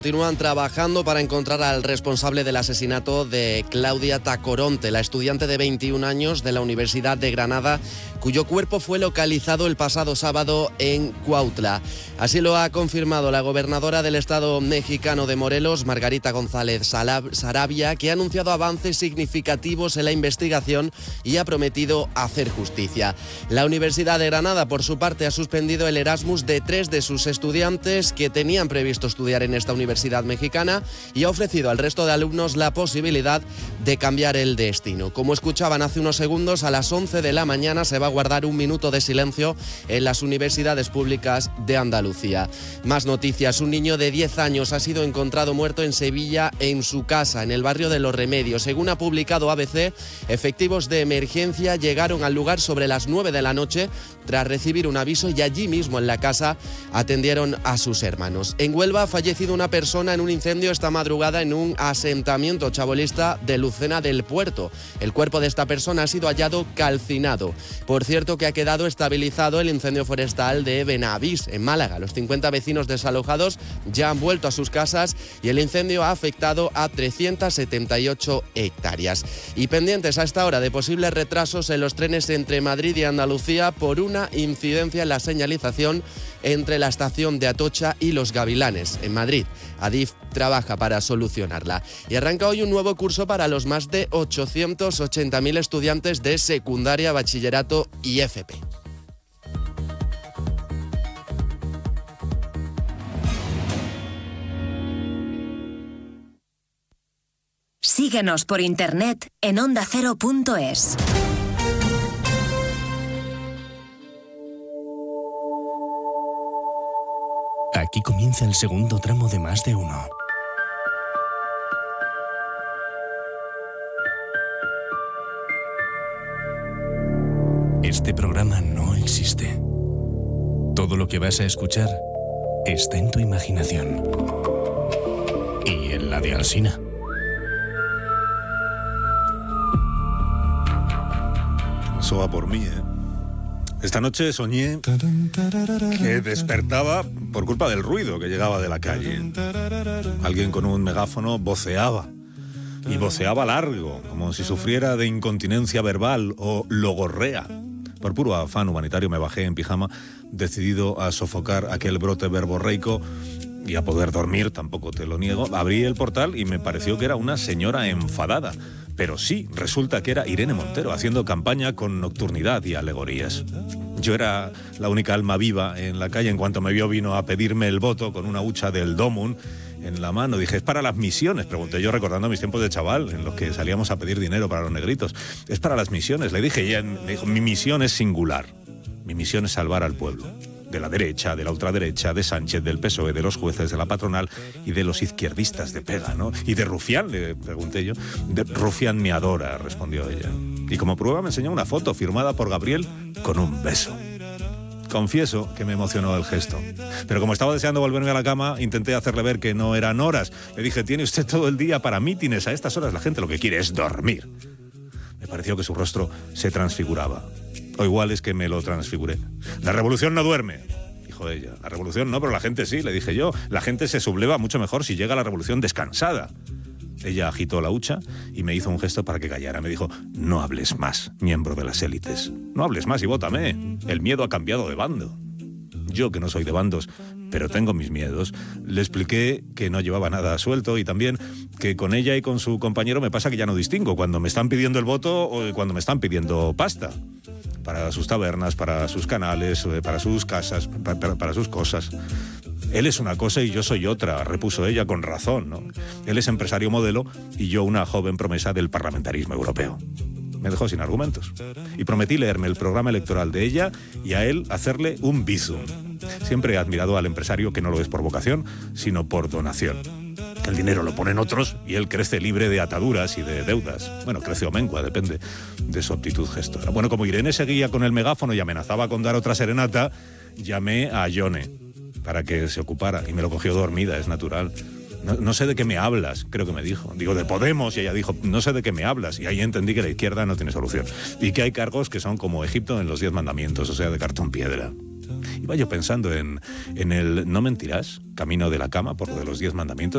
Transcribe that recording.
Continúan trabajando para encontrar al responsable del asesinato de Claudia Tacoronte, la estudiante de 21 años de la Universidad de Granada, cuyo cuerpo fue localizado el pasado sábado en Cuautla. Así lo ha confirmado la gobernadora del estado mexicano de Morelos, Margarita González Saravia, que ha anunciado avances significativos en la investigación y ha prometido hacer justicia. La Universidad de Granada, por su parte, ha suspendido el Erasmus de 3 de sus estudiantes que tenían previsto estudiar en esta universidad mexicana y ha ofrecido al resto de alumnos la posibilidad de cambiar el destino. Como escuchaban hace unos segundos, a las 11 de la mañana se va a guardar un minuto de silencio en las universidades públicas de Andalucía. Más noticias. Un niño de 10 años ha sido encontrado muerto en Sevilla en su casa, en el barrio de Los Remedios. Según ha publicado ABC, efectivos de emergencia llegaron al lugar sobre las 9 de la noche tras recibir un aviso y allí mismo en la casa atendieron a sus hermanos. En Huelva ha fallecido una persona en un incendio esta madrugada en un asentamiento chabolista de Lucena del Puerto. El cuerpo de esta persona ha sido hallado calcinado. Por cierto, que ha quedado estabilizado el incendio forestal de Benavís, en Málaga. Los 50 vecinos desalojados ya han vuelto a sus casas y el incendio ha afectado a 378 hectáreas. Y pendientes a esta hora de posibles retrasos en los trenes entre Madrid y Andalucía por una incidencia en la señalización entre la estación de Atocha y Los Gavilanes, en Madrid. Adif trabaja para solucionarla. Y arranca hoy un nuevo curso para los más de 880.000 estudiantes de secundaria, bachillerato y FP. Síguenos por internet en ondacero.es. Aquí comienza el segundo tramo de Más de Uno. Este programa no existe. Todo lo que vas a escuchar está en tu imaginación. Y en la de Alsina. Eso va por mí, ¿eh? Esta noche soñé que despertaba por culpa del ruido que llegaba de la calle. Alguien con un megáfono voceaba, y voceaba largo, como si sufriera de incontinencia verbal o logorrea. Por puro afán humanitario me bajé en pijama, decidido a sofocar aquel brote verborreico y a poder dormir, tampoco te lo niego. Abrí el portal y me pareció que era una señora enfadada. Pero sí, resulta que era Irene Montero, haciendo campaña con nocturnidad y alegorías. Yo era la única alma viva en la calle. En cuanto me vio, vino a pedirme el voto con una hucha del Domun en la mano. Dije, ¿es para las misiones? Pregunté yo, recordando mis tiempos de chaval, en los que salíamos a pedir dinero para los negritos. Es para las misiones. Le dije, y ella me dijo, mi misión es singular. Mi misión es salvar al pueblo. De la derecha, de la ultraderecha, de Sánchez, del PSOE, de los jueces, de la patronal y de los izquierdistas de pega, ¿no? Y de Rufián, le pregunté yo. De Rufián me adora, respondió ella. Y como prueba me enseñó una foto firmada por Gabriel con un beso. Confieso que me emocionó el gesto. Pero como estaba deseando volverme a la cama, intenté hacerle ver que no eran horas. Le dije, tiene usted todo el día para mítines. A estas horas la gente lo que quiere es dormir. Me pareció que su rostro se transfiguraba. O igual es que me lo transfiguré. La revolución no duerme, dijo ella. La revolución no, pero la gente sí, le dije yo. La gente se subleva mucho mejor si llega a la revolución descansada. Ella agitó la hucha y me hizo un gesto para que callara. Me dijo, no hables más, miembro de las élites. No hables más y vótame. El miedo ha cambiado de bando. Yo, que no soy de bandos, pero tengo mis miedos, le expliqué que no llevaba nada suelto y también que con ella y con su compañero me pasa que ya no distingo cuando me están pidiendo el voto o cuando me están pidiendo pasta. Para sus tabernas, para sus canales, para sus casas, para sus cosas. Él es una cosa y yo soy otra, repuso ella con razón, ¿no? Él es empresario modelo y yo una joven promesa del parlamentarismo europeo. Me dejó sin argumentos. Y prometí leerme el programa electoral de ella y a él hacerle un bizum. Siempre he admirado al empresario que no lo es por vocación, sino por donación. El dinero lo ponen otros y él crece libre de ataduras y de deudas. Bueno, crece o mengua, depende de su aptitud gestora. Bueno, como Irene seguía con el megáfono y amenazaba con dar otra serenata, llamé a Yone para que se ocupara y me lo cogió dormida, es natural. No sé de qué me hablas, creo que me dijo. Digo, de Podemos, y ella dijo, no sé de qué me hablas. Y ahí entendí que la izquierda no tiene solución. Y que hay cargos que son como Egipto en los 10 mandamientos, o sea, de cartón piedra. Iba yo pensando en el no mentirás, camino de la cama, por lo de los 10 mandamientos.